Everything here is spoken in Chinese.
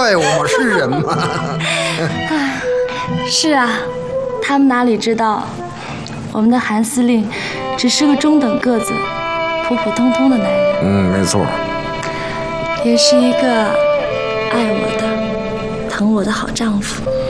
怪物吗？是人吗？ 是啊，他们哪里知道，我们的韩司令只是个中等个子、普普通通的男人。 没错， 也是一个爱我的、疼我的好丈夫。